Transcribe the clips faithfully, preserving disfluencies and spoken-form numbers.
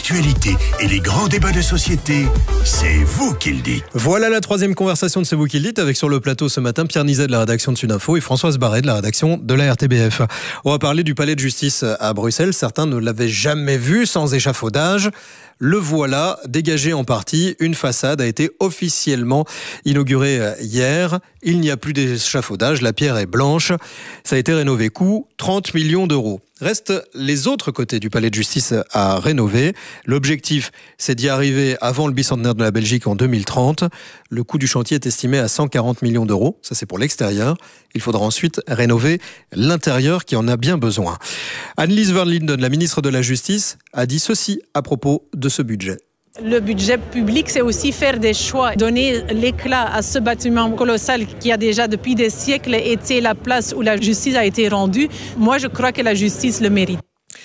l'actualité et les grands débats de société, c'est vous qui le dites. Voilà la troisième conversation de C'est vous qui le dites, avec sur le plateau ce matin Pierre Nizet de la rédaction de Sud Info et Françoise Barret de la rédaction de la R T B F. On va parler du palais de justice à Bruxelles. Certains ne l'avaient jamais vu sans échafaudage. Le voilà, dégagé en partie. Une façade a été officiellement inaugurée hier. Il n'y a plus d'échafaudage, la pierre est blanche. Ça a été rénové. Coût trente millions d'euros. Restent les autres côtés du palais de justice à rénover. L'objectif, c'est d'y arriver avant le bicentenaire de la Belgique en deux mille trente. Le coût du chantier est estimé à cent quarante millions d'euros. Ça, c'est pour l'extérieur. Il faudra ensuite rénover l'intérieur qui en a bien besoin. Annelies Van Linden, la ministre de la Justice, a dit ceci à propos de ce budget. Le budget public, c'est aussi faire des choix, donner l'éclat à ce bâtiment colossal qui a déjà depuis des siècles été la place où la justice a été rendue. Moi, je crois que la justice le mérite.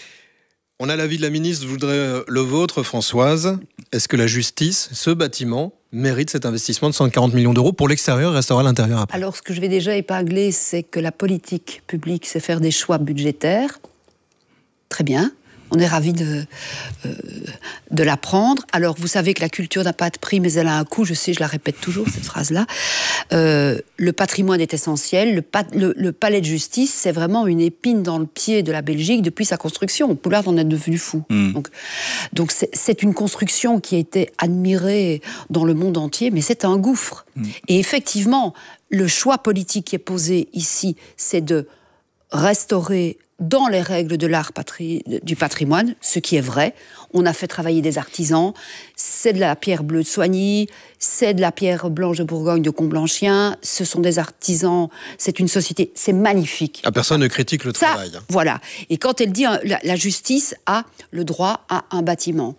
On a l'avis de la ministre, je voudrais le vôtre, Françoise. Est-ce que la justice, ce bâtiment, mérite cet investissement de cent quarante millions d'euros pour l'extérieur et restera l'intérieur après? Alors, ce que je vais déjà épingler, c'est que la politique publique, c'est faire des choix budgétaires. Très bien. On est ravis de, euh, de l'apprendre. Alors, vous savez que la culture n'a pas de prix, mais elle a un coût. Je sais, je la répète toujours, cette phrase-là. Euh, le patrimoine est essentiel. Le, pa- le, le palais de justice, c'est vraiment une épine dans le pied de la Belgique depuis sa construction. Poulard en est devenu fou. Mmh. Donc, donc c'est, c'est une construction qui a été admirée dans le monde entier, mais c'est un gouffre. Mmh. Et effectivement, le choix politique qui est posé ici, c'est de restaurer dans les règles de l'art patri- du patrimoine, ce qui est vrai. On a fait travailler des artisans, c'est de la pierre bleue de Soigny, c'est de la pierre blanche de Bourgogne de Comblanchien, ce sont des artisans, c'est une société, c'est magnifique. Ah, personne ne critique le Ça, travail. Voilà. Et quand elle dit hein, la, la justice a le droit à un bâtiment,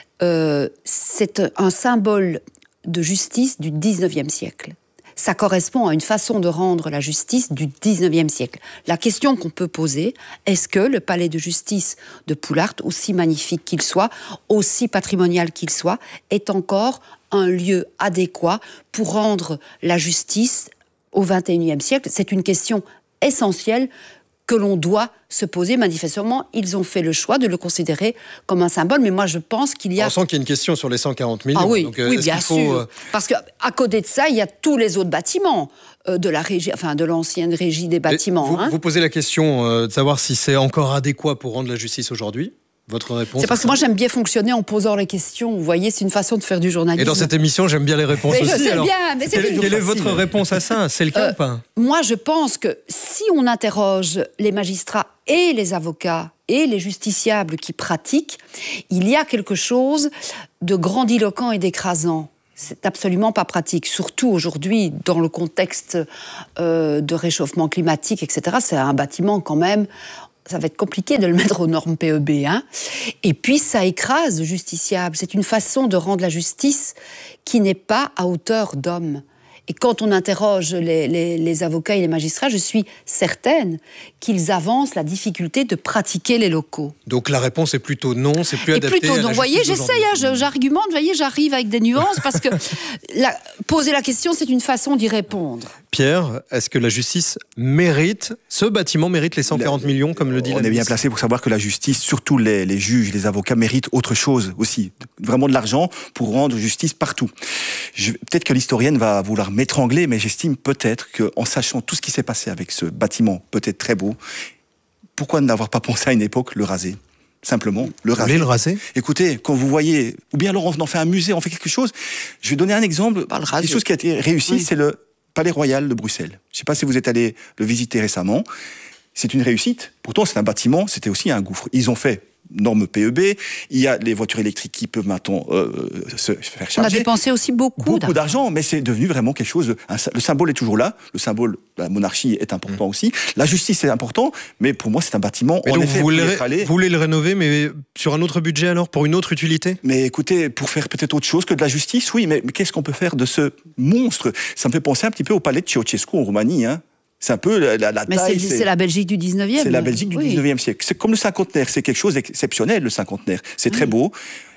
euh, c'est un symbole de justice du dix-neuvième siècle. Ça correspond à une façon de rendre la justice du dix-neuvième siècle. La question qu'on peut poser, est-ce que le palais de justice de Poulard, aussi magnifique qu'il soit, aussi patrimonial qu'il soit, est encore un lieu adéquat pour rendre la justice au vingt et unième siècle? C'est une question essentielle que l'on doit se poser. Manifestement, ils ont fait le choix de le considérer comme un symbole, mais moi je pense qu'il y a... On sent qu'il y a une question sur les cent quarante millions. Ah oui, donc, oui bien faut... sûr. Parce qu'à côté de ça, il y a tous les autres bâtiments euh, de la régie, enfin de l'ancienne régie des bâtiments. Vous, hein. vous posez la question euh, de savoir si c'est encore adéquat pour rendre la justice aujourd'hui. Votre réponse? C'est parce que moi j'aime bien fonctionner en posant les questions. Vous voyez, c'est une façon de faire du journalisme. Et dans cette émission, j'aime bien les réponses mais aussi. Je sais alors, bien, mais c'est quelle, quelle est votre réponse à ça? C'est le cas euh, ou pas? Moi, je pense que si on interroge les magistrats et les avocats et les justiciables qui pratiquent, il y a quelque chose de grandiloquent et d'écrasant. C'est absolument pas pratique, surtout aujourd'hui dans le contexte euh, de réchauffement climatique, et cetera. C'est un bâtiment quand même. Ça va être compliqué de le mettre aux normes P E B. Hein. Et puis, ça écrase le justiciable. C'est une façon de rendre la justice qui n'est pas à hauteur d'homme. Et quand on interroge les, les, les avocats et les magistrats, je suis certaine qu'ils avancent la difficulté de pratiquer les locaux. Donc la réponse est plutôt non, c'est plus et adapté plutôt à la non. Vous voyez, justice j'essaye, hein, j'argumente, vous voyez, j'arrive avec des nuances, parce que la, poser la question, c'est une façon d'y répondre. Pierre, est-ce que la justice mérite, ce bâtiment mérite les cent quarante millions, comme le dit la On est bien placé pour savoir que la justice, surtout les, les juges, les avocats, méritent autre chose aussi. Vraiment de l'argent pour rendre justice partout. Je, peut-être que l'historienne va vouloir m'étrangler, mais j'estime peut-être qu'en sachant tout ce qui s'est passé avec ce bâtiment, peut-être très beau, pourquoi n'avoir pas pensé à une époque le raser ? Simplement, le raser. Vous voulez le raser ? Écoutez, quand vous voyez, ou bien alors on en fait un musée, on fait quelque chose. Je vais donner un exemple. Quelque chose qui a été réussi, oui. C'est le Palais Royal de Bruxelles. Je ne sais pas si vous êtes allé le visiter récemment. C'est une réussite. Pourtant, c'est un bâtiment, c'était aussi un gouffre. Ils ont fait norme P E B, il y a les voitures électriques qui peuvent maintenant euh, se faire charger. On a dépensé aussi beaucoup, beaucoup d'argent. d'argent, mais c'est devenu vraiment quelque chose... De, un, le symbole est toujours là, le symbole de la monarchie est important mmh. aussi, la justice est important, mais pour moi c'est un bâtiment... Mais en donc effet, vous, voulez, allé, vous voulez le rénover, mais sur un autre budget alors, pour une autre utilité? Mais écoutez, pour faire peut-être autre chose que de la justice, oui, mais, mais qu'est-ce qu'on peut faire de ce monstre? Ça me fait penser un petit peu au palais de Ceausescu en Roumanie, hein. C'est un peu la, la, la Mais taille. c'est, c'est la Belgique du dix-neuvième. C'est la Belgique du oui. dix-neuvième siècle. C'est comme le cinquantenaire, c'est quelque chose d'exceptionnel, le cinquantenaire. C'est mmh. très beau.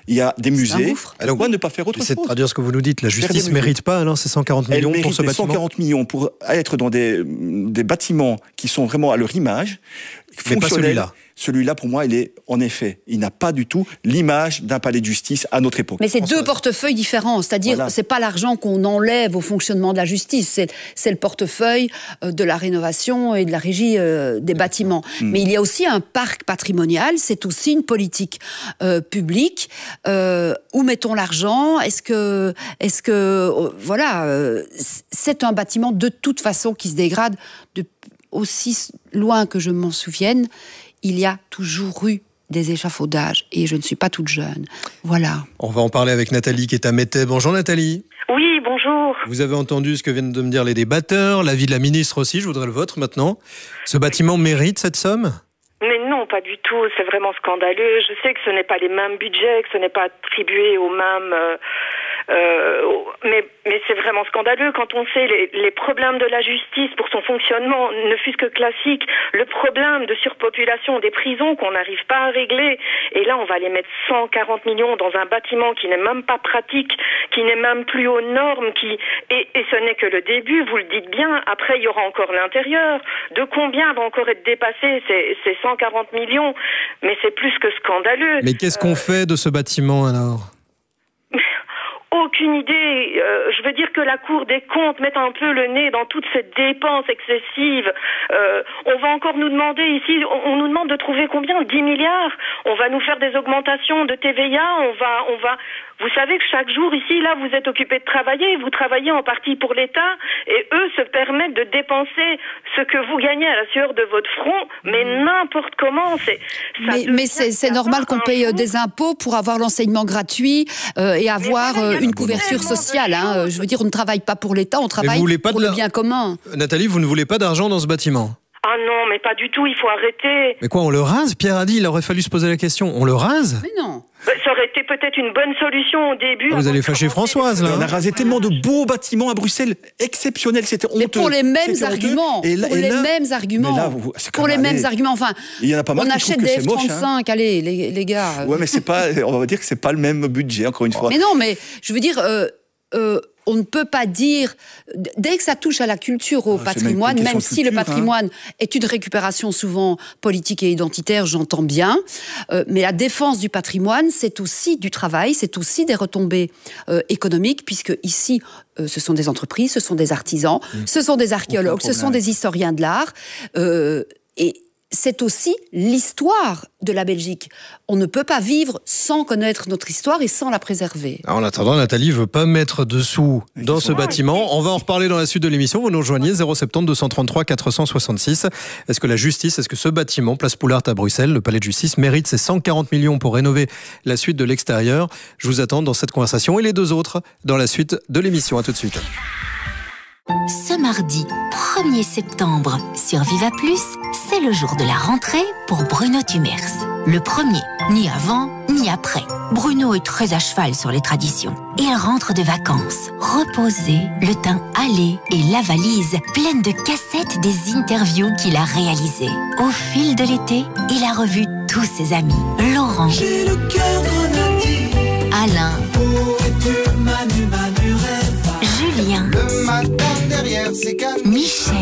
il y a des musées. Alors, pourquoi ne pas faire autre chose? C'est de traduire ce que vous nous dites. La justice ne mérite pas alors ces cent quarante millions pour ce bâtiment. cent quarante millions pour être dans des, des bâtiments qui sont vraiment à leur image. Mais pas celui-là. Celui-là, pour moi, il est, en effet, il n'a pas du tout l'image d'un palais de justice à notre époque. Mais c'est deux portefeuilles différents. C'est-à-dire, voilà. c'est pas l'argent qu'on enlève au fonctionnement de la justice. C'est, c'est le portefeuille de la rénovation et de la régie euh, des bâtiments. Mmh. Mais il y a aussi un parc patrimonial. C'est aussi une politique euh, publique. Euh, où mettons l'argent? Est-ce que, est-ce que, euh, voilà, euh, c'est un bâtiment de toute façon qui se dégrade de, aussi loin que je m'en souvienne. Il y a toujours eu des échafaudages et je ne suis pas toute jeune. Voilà. On va en parler avec Nathalie qui est à Métais. Bonjour Nathalie. Oui, bonjour. Vous avez entendu ce que viennent de me dire les débatteurs, l'avis de la ministre aussi, je voudrais le vôtre maintenant. Ce bâtiment mérite cette somme ? Mais non, pas du tout. C'est vraiment scandaleux. Je sais que ce n'est pas les mêmes budgets, que ce n'est pas attribué aux mêmes... Euh, euh, mais, mais c'est vraiment scandaleux quand on sait les, les problèmes de la justice pour son fonctionnement, ne fût-ce que classique, le problème de surpopulation des prisons qu'on n'arrive pas à régler. Et là, on va aller mettre cent quarante millions dans un bâtiment qui n'est même pas pratique, qui n'est même plus aux normes, qui et, et ce n'est que le début, vous le dites bien. Après, il y aura encore l'intérieur. De combien va encore être dépassé ces, ces cent quarante millions? Mais c'est plus que scandaleux. Mais qu'est-ce qu'on euh... fait de ce bâtiment alors? Aucune idée. Euh, je veux dire que la Cour des comptes mette un peu le nez dans toutes ces dépenses excessives. Euh, on va encore nous demander ici, on, on nous demande de trouver combien? dix milliards. On va nous faire des augmentations de T V A. On va, on va. Vous savez que chaque jour ici, là, vous êtes occupés de travailler. Vous travaillez en partie pour l'État, et eux se permettent de dépenser ce que vous gagnez à la sueur de votre front, mais n'importe comment. C'est. Mais, mais c'est, c'est normal qu'on paye jour. des impôts pour avoir l'enseignement gratuit euh, et avoir voilà, une couverture sociale. Hein. Je veux dire, on ne travaille pas pour l'État, on travaille pour le bien commun. Nathalie, vous ne voulez pas d'argent dans ce bâtiment? Ah non, mais pas du tout, il faut arrêter. Mais quoi, on le rase? Pierre a dit, il aurait fallu se poser la question. On le rase? Mais non. Ça aurait été peut-être une bonne solution au début. Ah, vous allez fâcher Françoise, là. On a rasé tellement de beaux bâtiments à Bruxelles, exceptionnels, c'était honteux. Mais pour les mêmes arguments. Et là, pour et les là, mêmes arguments. Là, vous, pour les mêmes arguments. Enfin, il y en a pas mal on achète des F trente-cinq, hein. Allez, les, les gars. Ouais, mais c'est pas, on va dire que c'est pas le même budget, encore une fois. Mais non, mais je veux dire... Euh, euh, on ne peut pas dire, dès que ça touche à la culture, au ah, patrimoine, même, même si culture, le patrimoine hein. est une récupération souvent politique et identitaire, j'entends bien, euh, mais la défense du patrimoine, c'est aussi du travail, c'est aussi des retombées euh, économiques, puisque ici, euh, ce sont des entreprises, ce sont des artisans, mmh. ce sont des archéologues, ce sont des historiens de l'art, euh, et c'est aussi l'histoire de la Belgique. On ne peut pas vivre sans connaître notre histoire et sans la préserver. Alors, en attendant, Nathalie ne veut pas mettre de sous dans ce bâtiment. On va en reparler dans la suite de l'émission. Vous nous rejoignez zéro sept zéro deux cent trente-trois quatre cent soixante-six. Est-ce que la justice, est-ce que ce bâtiment, Place Poulart à Bruxelles, le palais de justice, mérite ces cent quarante millions pour rénover la suite de l'extérieur? Je vous attends dans cette conversation et les deux autres dans la suite de l'émission. À tout de suite. Ce mardi premier septembre, sur Viva Plus, c'est le jour de la rentrée pour Bruno Tumers. Le premier, ni avant, ni après. Bruno est très à cheval sur les traditions. Il rentre de vacances, reposé, le teint hâlé et la valise pleine de cassettes des interviews qu'il a réalisées. Au fil de l'été, il a revu tous ses amis. Laurent, j'ai le cœur grenadier. Alain, où es-tu, Manu, Manu, rêve. Julien, le matin derrière ses cannes. Michel.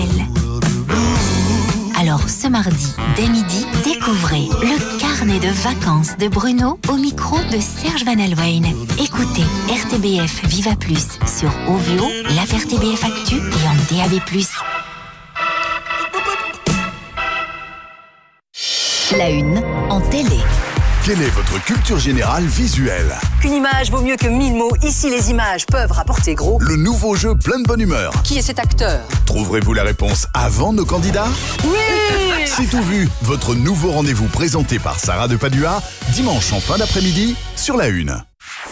Alors ce mardi, dès midi, découvrez le carnet de vacances de Bruno au micro de Serge Van Alweyn. Écoutez R T B F Viva Plus sur O V O, l'app R T B F Actu et en D A B plus. La une en télé. Quelle est votre culture générale visuelle? Qu'une image vaut mieux que mille mots. Ici, les images peuvent rapporter gros. Le nouveau jeu plein de bonne humeur. Qui est cet acteur? Trouverez-vous la réponse avant nos candidats? Oui! C'est tout vu. Votre nouveau rendez-vous présenté par Sarah de Padua, dimanche en fin d'après-midi, sur La Une.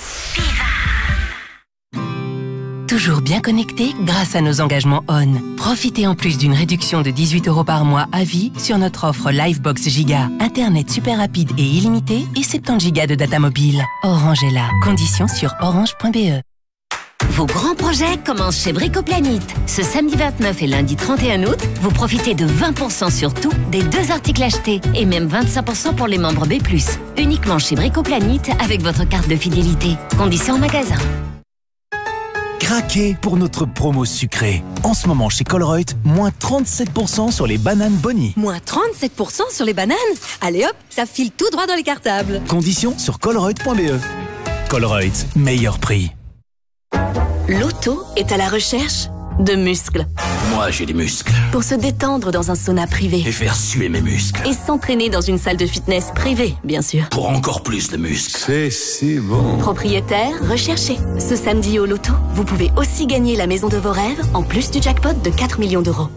Toujours bien connecté grâce à nos engagements O N. Profitez en plus d'une réduction de dix-huit euros par mois à vie sur notre offre Livebox Giga. Internet super rapide et illimité et soixante-dix gigas de data mobile. Orange est là. Conditions sur orange point b e. Vos grands projets commencent chez Bricoplanite. Ce samedi vingt-neuf et lundi trente et un août, vous profitez de vingt pour cent sur tout des deux articles achetés et même vingt-cinq pour cent pour les membres B plus. Uniquement chez Bricoplanite avec votre carte de fidélité. Conditions en magasin. Craquez pour notre promo sucrée. En ce moment chez Colruyt, moins trente-sept pour cent sur les bananes Bonnie. Moins trente-sept pour cent sur les bananes? Allez hop, ça file tout droit dans les cartables. Conditions sur colruyt point b e. Colruyt, meilleur prix. L'auto est à la recherche de muscles. Moi, j'ai des muscles. Pour se détendre dans un sauna privé. Et faire suer mes muscles. Et s'entraîner dans une salle de fitness privée, bien sûr. Pour encore plus de muscles. C'est si bon. Propriétaire recherché. Ce samedi au loto, vous pouvez aussi gagner la maison de vos rêves, en plus du jackpot de quatre millions d'euros.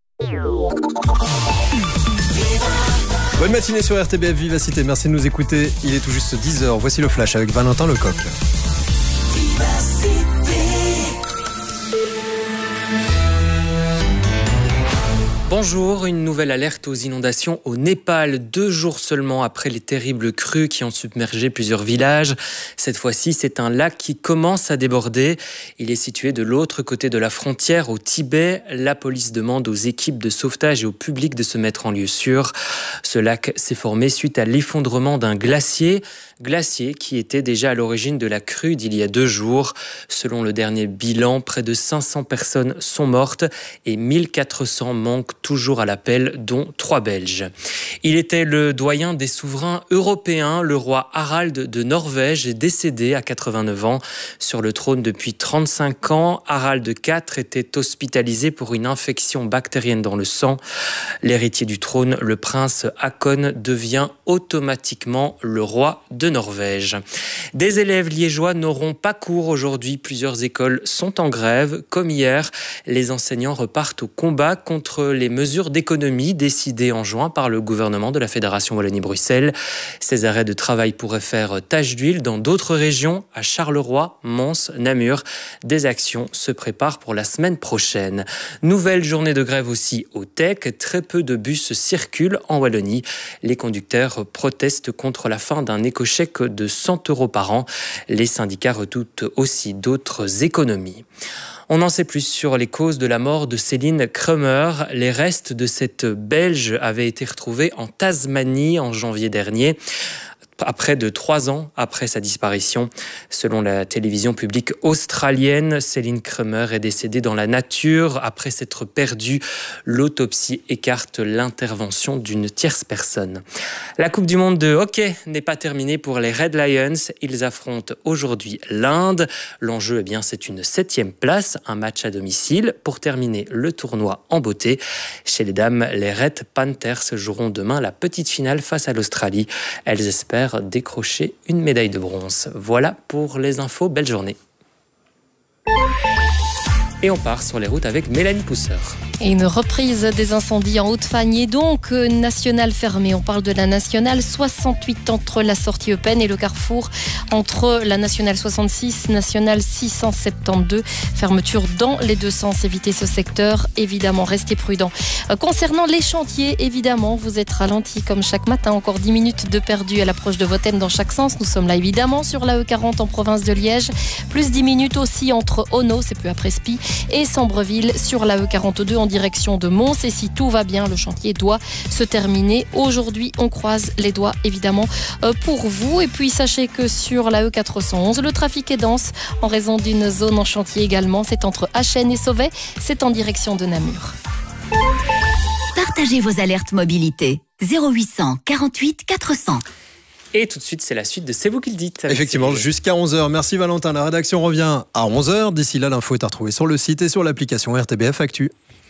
Bonne matinée sur R T B F Vivacité. Merci de nous écouter. Il est tout juste dix heures. Voici le flash avec Valentin Lecoq. Bonjour, une nouvelle alerte aux inondations au Népal, deux jours seulement après les terribles crues qui ont submergé plusieurs villages. Cette fois-ci, c'est un lac qui commence à déborder. Il est situé de l'autre côté de la frontière, au Tibet. La police demande aux équipes de sauvetage et au public de se mettre en lieu sûr. Ce lac s'est formé suite à l'effondrement d'un glacier, glacier qui était déjà à l'origine de la crue d'il y a deux jours. Selon le dernier bilan, près de cinq cents personnes sont mortes et mille quatre cents manquent toujours à l'appel, dont trois Belges. Il était le doyen des souverains européens. Le roi Harald de Norvège est décédé à quatre-vingt-neuf ans. Sur le trône depuis trente-cinq ans, Harald quatre était hospitalisé pour une infection bactérienne dans le sang. L'héritier du trône, le prince Haakon, devient automatiquement le roi de Norvège. Des élèves liégeois n'auront pas cours aujourd'hui. Plusieurs écoles sont en grève. Comme hier, les enseignants repartent au combat contre les mesures d'économie décidées en juin par le gouvernement de la Fédération Wallonie-Bruxelles. Ces arrêts de travail pourraient faire tache d'huile dans d'autres régions, à Charleroi, Mons, Namur. Des actions se préparent pour la semaine prochaine. Nouvelle journée de grève aussi au Tech. Très peu de bus circulent en Wallonie. Les conducteurs protestent contre la fin d'un éco-chèque de cent euros par an. Les syndicats redoutent aussi d'autres économies. On en sait plus sur les causes de la mort de Céline Kremer. Les restes de cette Belge avaient été retrouvés en Tasmanie en janvier dernier, à près de trois ans après sa disparition. Selon la télévision publique australienne, Céline Kremer est décédée dans la nature après s'être perdue. L'autopsie écarte l'intervention d'une tierce personne. La Coupe du Monde de hockey n'est pas terminée pour les Red Lions. Ils affrontent aujourd'hui l'Inde. L'enjeu, eh bien, c'est une septième place, un match à domicile pour terminer le tournoi en beauté. Chez les dames, les Red Panthers joueront demain la petite finale face à l'Australie. Elles espèrent décrocher une médaille de bronze. Voilà pour les infos. Belle journée. Et on part sur les routes avec Mélanie Pousseur. Et une reprise des incendies en Haute-Fagne et donc nationale fermée. On parle de la nationale soixante-huit entre la sortie Eupen et le carrefour entre la nationale soixante-six, nationale six cent soixante-douze. Fermeture dans les deux sens. Évitez ce secteur. Évidemment, restez prudents. Concernant les chantiers, évidemment, vous êtes ralentis comme chaque matin. Encore dix minutes de perdu à l'approche de Vottem dans chaque sens. Nous sommes là évidemment sur la E quarante en province de Liège. Plus dix minutes aussi entre Ono, c'est peu après Spi, et Sambreville sur la E quarante-deux en direction de Mons. Et si tout va bien, le chantier doit se terminer aujourd'hui. On croise les doigts évidemment pour vous. Et puis sachez que sur la E quatre cent onze, le trafic est dense en raison d'une zone en chantier également. C'est entre Achen et Sauvet. C'est en direction de Namur. Partagez vos alertes mobilité. zéro huit cent quarante-huit quatre cents. Et tout de suite, c'est la suite de C'est vous qui le dites. Effectivement, jusqu'à onze heures. Merci Valentin. La rédaction revient à onze heures. D'ici là, l'info est à retrouver sur le site et sur l'application R T B F Actu.